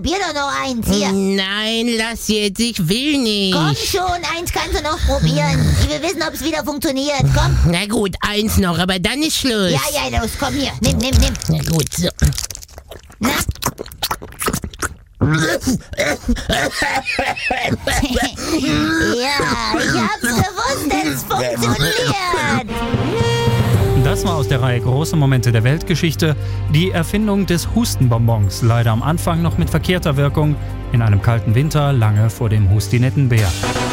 probier doch noch eins hier. Nein, lass jetzt, ich will nicht. Komm schon, eins kannst du noch probieren. Ich will wissen, ob es wieder funktioniert. Komm. Na gut, eins noch, aber dann ist Schluss. Ja, los, komm hier. Nimm. Na gut, so. Na? Ja, ich hab's gewusst, es funktioniert. Das war aus der Reihe Große Momente der Weltgeschichte die Erfindung des Hustenbonbons, leider am Anfang noch mit verkehrter Wirkung, in einem kalten Winter lange vor dem Hustinettenbär.